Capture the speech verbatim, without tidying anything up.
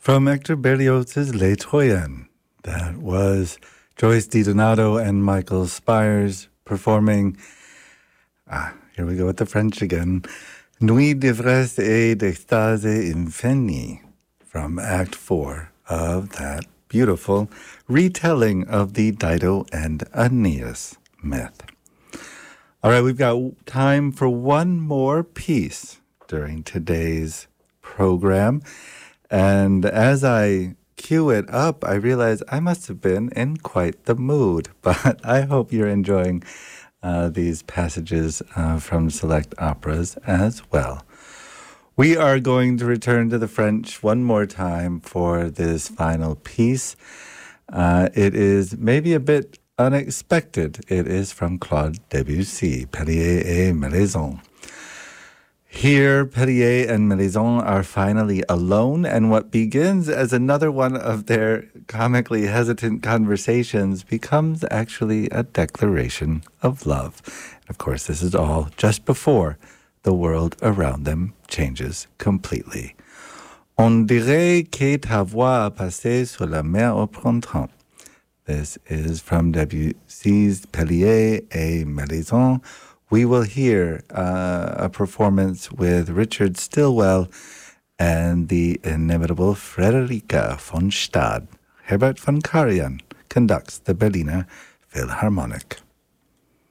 From Hector Berlioz's Les Troyens. That was Joyce DiDonato and Michael Spires performing, ah, here we go with the French again, Nuit d'ivresse et d'extase infinie, from Act four of that beautiful retelling of the Dido and Aeneas myth. All right, we've got time for one more piece during today's program. And as I cue it up, I realize I must have been in quite the mood. But I hope you're enjoying uh, these passages uh, from select operas as well. We are going to return to the French one more time for this final piece. Uh, it is maybe a bit unexpected. It is from Claude Debussy, Perrier et Mélisande. Here, Perrier and Mélisande are finally alone, and what begins as another one of their comically hesitant conversations becomes actually a declaration of love. And of course, this is all just before the world around them changes completely. On dirait que ta voix a passé sur la mer au printemps. This is from Debussy's Perrier et Mélisande. We will hear uh, a performance with Richard Stilwell and the inimitable Frederica von Stade. Herbert von Karajan conducts the Berliner Philharmonic.